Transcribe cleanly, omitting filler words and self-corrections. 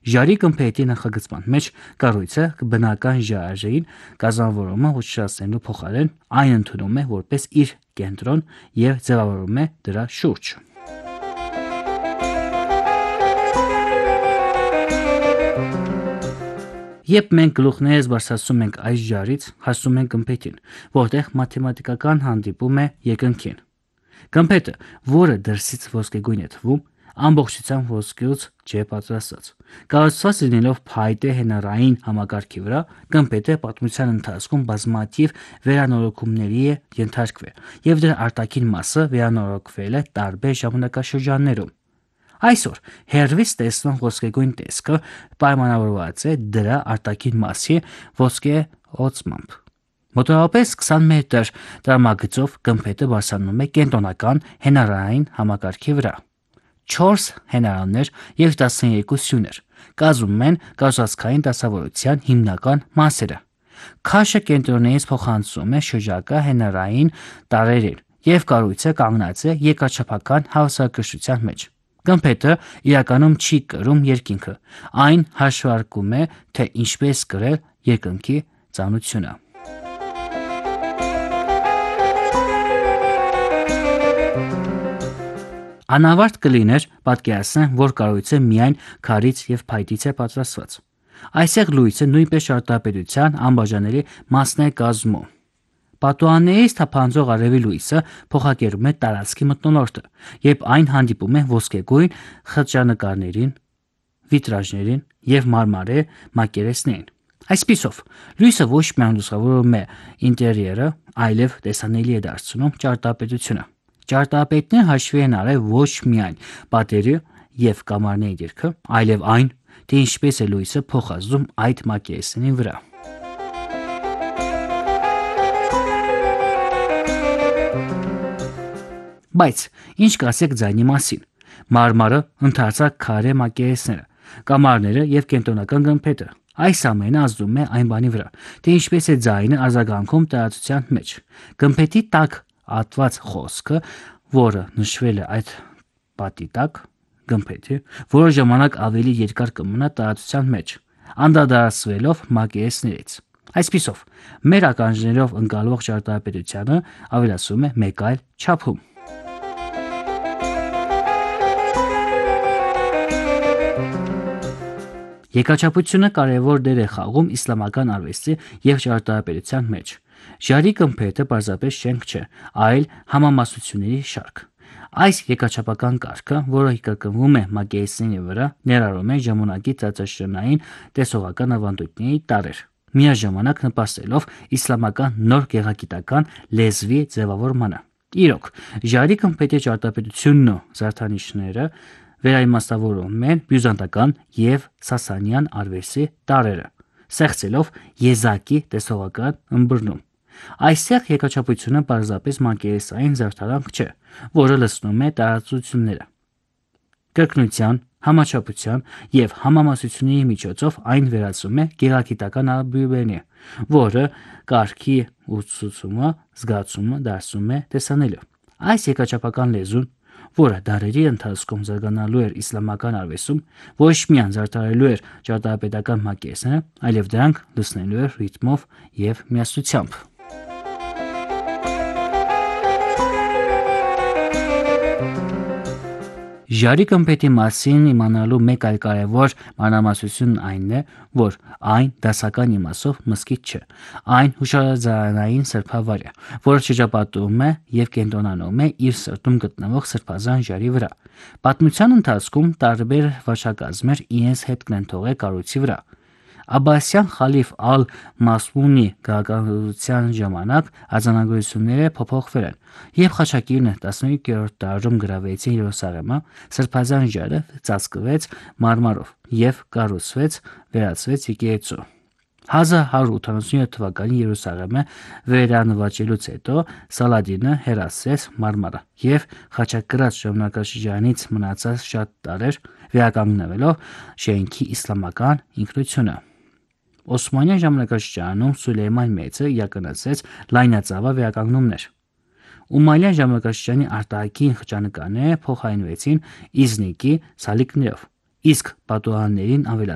Ժարի գմփեթի նախագծման մեջ կառույցը բնական ժարին կազմավորումը ոչնչացնելու փոխարեն այն ընդունում է որպես իր կենտրոն եւ ձևավորում է դրա շուրջ։ Երբ մենք գլուխներս բարձրացնում ենք այս ժարից, հասնում ենք գմփեթին, որտեղ մաթեմատիկական հանդիպում է երկնքին։ Գմփեթը, որը դրսից ոսկեգույն է թվում, ամբողջությամբ ոսկեուց չէ պատրաստված։ Կառուցված լինելով փայտե հենարային համակարգի վրա, գմփեթը պատմության ընթացքում բազմաթիվ վերանորոգումների է ենթարկվել, եւ դրա արտաքին մասը վերանորոգվել է տարբեր ժամանակաշրջաններում։ Այսօր հերվից տեսնող ոսկեգույն տեսքը պայմանավորված է դրա արտաքին մասի ոսկեօծմամբ։ Մոտավորապես 20 մետր տրամագծով գմփեթը բարձրանում է կենտրոնական հենարային համակարգի վրա։ 4 հենարաններ եւ 12 սյուներ կազմում են կառուցվածքային դասավորության հիմնական մասերը։ Քաշը կենտրոնից փոխանցում է շրջակա հենարային տարրերին եւ կառույցը կանգնած է երկրաչափական հավասարակշռության մեջ։ Գմփեթը իրականում չի կրում երկինքը, այն հաշվարկում է, թե ինչպես կրել երկնքի ծանությունը։ Անավարտ կլիներ պատկերացնել, որ կառույցը միայն քարից եւ փայտից է պատրաստված։ Այստեղ լույսը նույնպես ճարտարապետության անբաժանելի մասն է կազմում։ Պատուհաններից թափանցող արևի լույսը փոխակերպում է տարածքի մթնոլորտը, երբ այն հանդիպում է ոսկեգույն խճանկարներին, վիտրաժներին եւ մարմարե մակերեսներին։ Այսպիսով, լույսը ոչ միայն լուսավորում է ինտերիերը, այլև տեսանելի է դարձնում ճարտարապետությունը։ Ճարտարապետները հաշվի են արել ոչ միայն պատերի եւ կամարների դիրքը, այլև այն, թե ինչպես է լույսը փոխազդում այդ մակերեսների վրա։ Բայց ինչ կասեք ձայնի մասին։ Մարմարը, ընդարձակ քարե մակերեսները, կամարները եւ կենտրոնական գմփեթը։ Այս ամենը ազդում է այն բանի վրա, թե ինչպես է ձայնը արձագանքում տարածության մեջ։ Գմփեթի տակ ատված խոսքը, որը նշվել է այդ պատի տակ, գմփեթի, որը ժամանակ ավելի երկար կմնա տարածության մեջ, անդրադարձվելով մակերեսներից։ Այսպիսով, մեր ականջներով ընկալվող ճարտարապետությունը ավելացում է մեկ այլ չափում։ Երկրաչափությունը կարևոր դեր է խաղում իսլամական արվեստի եւ ճարտարապետության մեջ։ Ժարի գմփեթը պարզապես շենք չէ, այլ համամասնությունների շարք։ Այս երկրաչափական կարգը, որը կրկնվում է մակերեսների վրա, ներառում է ժամանակի ծածաշրջանային տեսողական ավանդույթների տարրեր, միաժամանակ նպաստելով իսլամական նոր գեղագիտական լեզվի ձևավորմանը։ Իրոք, ժարի գմփեթի ճարտարապետությունն ու զարդանիշները վերաիմաստավորում են բյուզանդական եւ սասանյան արվեստի տարրերը, ստեղծելով եզակի տեսողական ըմբռնում։ Այստեղ երկրաչափությունը պարզապես մակերեսային զարդարանք չէ, որը լցնում է տարածությունները։ Կրկնության, համաչափության եւ համամասնությունների միջոցով այն վերածվում է գեղագիտական աբյուրբենի, որը կարգի ուսուցումը, զգացումը դարձնում է տեսանելի։ Այս երկրաչափական լեզուն, որը դարերի ընթացքում զարգանալու էր իսլամական արվեստում, ոչ միայն զարդարելու էր ճարտարապետական մակերեսները, այլև դրանք լցնելու էր ռիթմով եւ միասնությամբ։ Ժարի գմփեթի մասին իմանալու մեկ այլ կարևոր մանրամասնություն այն է, որ այն դասական իմաստով մզկիթ չէ, այն հուշարձանային սրբավայր է, որը շրջապատում է եւ կենտրոնանում է իր սրտում գտնվող սրբազան ժարի վրա։ Պատմության ընթացքում տարբեր վարչակազմեր իրենց հետքն են թողել կառույցի վրա։ Աբբասյան խալիֆ ալ-Մասմունի գահակալության ժամանակ արձանագրությունները փոփոխվել են, եւ Խաչակիրն 15-րդ դարում գրավեցին Երուսաղեմը, սրբազան ժայռը ծածկվեց մարմարով եւ կառուցվեց, վերածվեց եկեղեցու։ 1187 թվականին Երուսաղեմը վերանվաճելուց հետո Սալադինը հեռացրեց մարմարը եւ խաչակրած ժամանակաշրջանից մնացած շատ տարեր վերականգնվելով շենքի իսլամական ինքնությունը։ Օսմանյան ժամանակաշրջանում Սուլեյման Մեծը իրականացրեց լայնածավալ վերականգնումներ։ Ումայյան ժամանակաշրջանի արտաքին խճանկարները փոխարինվեցին Իզնիկի սալիկներով, իսկ պատուհաններին